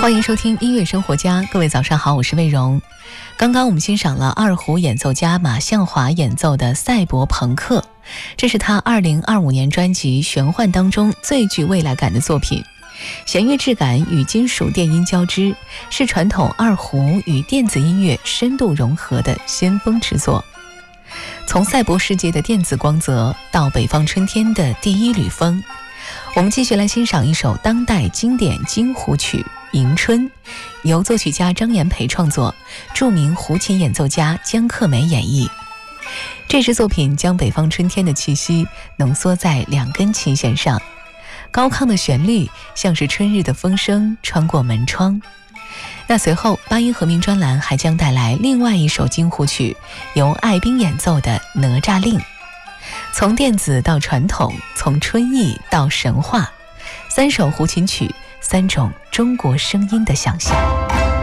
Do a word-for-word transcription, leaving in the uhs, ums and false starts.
欢迎收听音乐生活家，各位早上好，我是魏荣。刚刚我们欣赏了二胡演奏家马向华演奏的赛博朋克，这是他二零二五年专辑《玄幻》当中最具未来感的作品。弦乐质感与金属电音交织，是传统二胡与电子音乐深度融合的先锋之作。从赛博世界的电子光泽到北方春天的第一缕风，我们继续来欣赏一首当代经典京胡曲《迎春》，由作曲家张延培创作，著名胡琴演奏家江克梅演绎。这支作品将北方春天的气息浓缩在两根琴弦上，高亢的旋律像是春日的风声穿过门窗。那随后八音盒鸣专栏还将带来另外一首京胡曲，由艾宾演奏的《哪吒令》。从电子到传统，从春意到神话，三首胡琴曲，三种中国声音的想象。